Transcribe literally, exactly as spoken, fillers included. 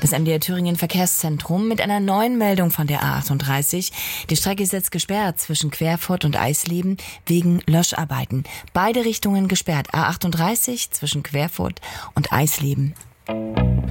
Das M D R Thüringen Verkehrszentrum mit einer neuen Meldung von der A achtunddreißig. Die Strecke ist jetzt gesperrt zwischen Querfurt und Eisleben wegen Löscharbeiten. Beide Richtungen gesperrt. A achtunddreißig zwischen Querfurt und Eisleben.